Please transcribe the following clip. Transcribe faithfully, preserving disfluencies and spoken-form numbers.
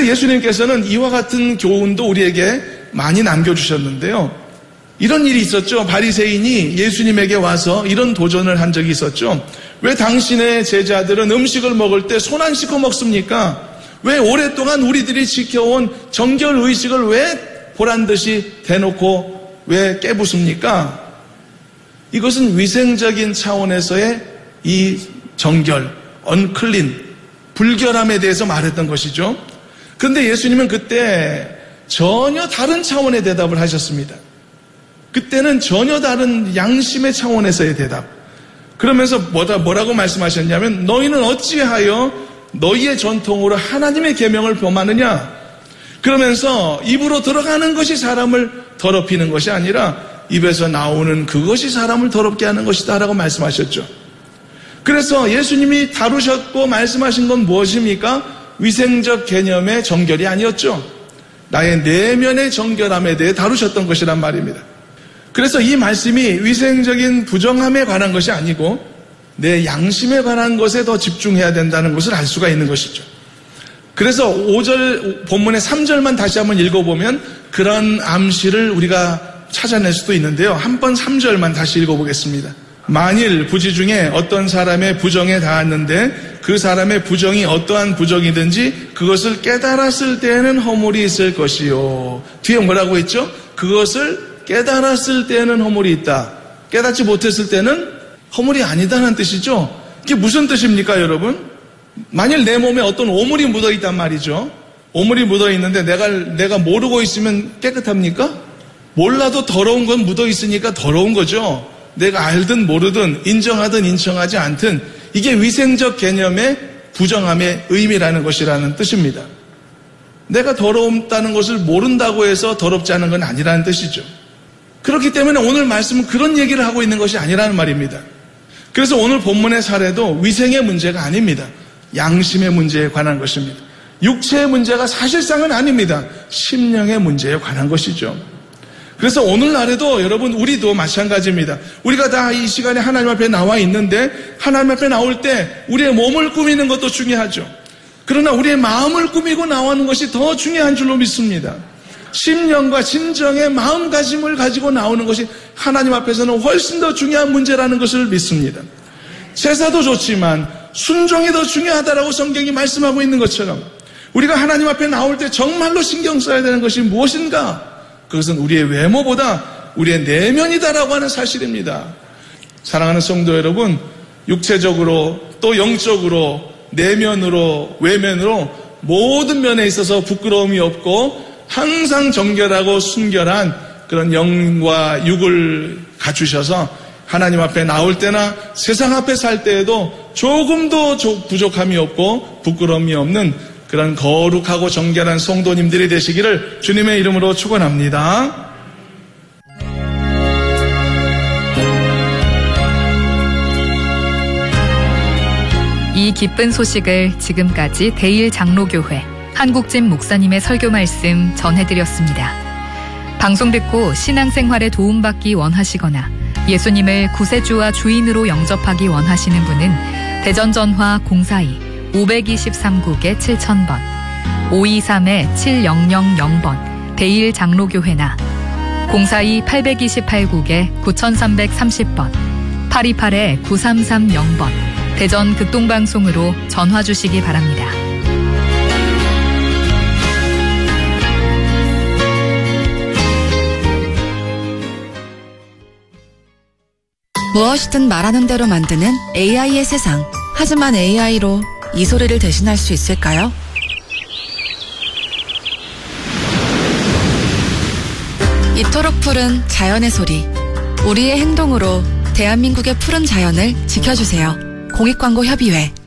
그래서 예수님께서는 이와 같은 교훈도 우리에게 많이 남겨주셨는데요. 이런 일이 있었죠. 바리새인이 예수님에게 와서 이런 도전을 한 적이 있었죠. 왜 당신의 제자들은 음식을 먹을 때 손 안 씻고 먹습니까? 왜 오랫동안 우리들이 지켜온 정결 의식을 왜 보란듯이 대놓고 왜 깨부숩니까? 이것은 위생적인 차원에서의 이 정결, 언클린, 불결함에 대해서 말했던 것이죠. 그런데 예수님은 그때 전혀 다른 차원의 대답을 하셨습니다. 그때는 전혀 다른 양심의 차원에서의 대답. 그러면서 뭐다, 뭐라고 말씀하셨냐면 너희는 어찌하여 너희의 전통으로 하나님의 계명을 범하느냐? 그러면서 입으로 들어가는 것이 사람을 더럽히는 것이 아니라 입에서 나오는 그것이 사람을 더럽게 하는 것이다 라고 말씀하셨죠. 그래서 예수님이 다루셨고 말씀하신 건 무엇입니까? 위생적 개념의 정결이 아니었죠. 나의 내면의 정결함에 대해 다루셨던 것이란 말입니다. 그래서 이 말씀이 위생적인 부정함에 관한 것이 아니고 내 양심에 관한 것에 더 집중해야 된다는 것을 알 수가 있는 것이죠. 그래서 오 절 본문의 삼 절만 다시 한번 읽어보면 그런 암시를 우리가 찾아낼 수도 있는데요. 한번 삼 절만 다시 읽어보겠습니다. 만일 부지 중에 어떤 사람의 부정에 닿았는데 그 사람의 부정이 어떠한 부정이든지 그것을 깨달았을 때에는 허물이 있을 것이요. 뒤에 뭐라고 했죠? 그것을 깨달았을 때에는 허물이 있다. 깨닫지 못했을 때는 허물이 아니다는 뜻이죠. 이게 무슨 뜻입니까, 여러분? 만일 내 몸에 어떤 오물이 묻어있단 말이죠. 오물이 묻어있는데 내가, 내가 모르고 있으면 깨끗합니까? 몰라도 더러운 건 묻어있으니까 더러운 거죠. 내가 알든 모르든 인정하든 인정하지 않든 이게 위생적 개념의 부정함의 의미라는 것이라는 뜻입니다. 내가 더럽다는 것을 모른다고 해서 더럽지 않은 건 아니라는 뜻이죠. 그렇기 때문에 오늘 말씀은 그런 얘기를 하고 있는 것이 아니라는 말입니다. 그래서 오늘 본문의 사례도 위생의 문제가 아닙니다. 양심의 문제에 관한 것입니다. 육체의 문제가 사실상은 아닙니다. 심령의 문제에 관한 것이죠. 그래서 오늘날에도 여러분 우리도 마찬가지입니다. 우리가 다 이 시간에 하나님 앞에 나와 있는데 하나님 앞에 나올 때 우리의 몸을 꾸미는 것도 중요하죠. 그러나 우리의 마음을 꾸미고 나오는 것이 더 중요한 줄로 믿습니다. 심령과 진정의 마음가짐을 가지고 나오는 것이 하나님 앞에서는 훨씬 더 중요한 문제라는 것을 믿습니다. 제사도 좋지만 순종이 더 중요하다라고 성경이 말씀하고 있는 것처럼 우리가 하나님 앞에 나올 때 정말로 신경 써야 되는 것이 무엇인가? 그것은 우리의 외모보다 우리의 내면이다라고 하는 사실입니다. 사랑하는 성도 여러분, 육체적으로 또 영적으로 내면으로 외면으로 모든 면에 있어서 부끄러움이 없고 항상 정결하고 순결한 그런 영과 육을 갖추셔서 하나님 앞에 나올 때나 세상 앞에 살 때에도 조금도 부족함이 없고 부끄러움이 없는 그런 거룩하고 정결한 성도님들이 되시기를 주님의 이름으로 축원합니다. 이 기쁜 소식을 지금까지 대일 장로교회 한국진 목사님의 설교 말씀 전해드렸습니다. 방송 듣고 신앙생활에 도움받기 원하시거나 예수님을 구세주와 주인으로 영접하기 원하시는 분은 대전 전화 공사이 오이삼 국에 칠천 번, 오이삼 칠공공공 번 대일 장로교회나 공사이 팔이팔 국에 구삼삼삼십 번, 팔이팔 구삼삼공 번 대전 극동방송으로 전화 주시기 바랍니다. 무엇이든 말하는 대로 만드는 에이아이의 세상. 하지만 에이아이로 이 소리를 대신할 수 있을까요? 이토록 푸른 자연의 소리. 우리의 행동으로 대한민국의 푸른 자연을 지켜주세요. 공익광고협의회